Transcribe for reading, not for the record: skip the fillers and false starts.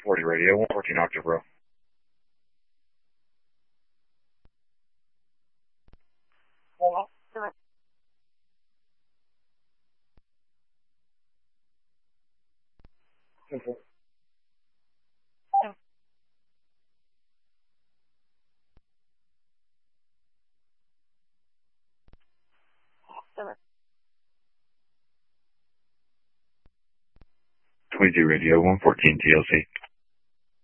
140 radio, 114 octave row. Simple. 22 radio, 114 TLC.